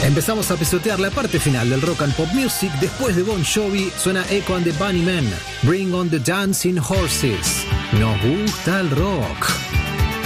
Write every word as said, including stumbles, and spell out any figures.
Empezamos a pisotear la parte final del Rock and Pop Music. Después de Bon Jovi suena Echo and the Bunnymen, Bring on the Dancing Horses. Nos gusta el rock.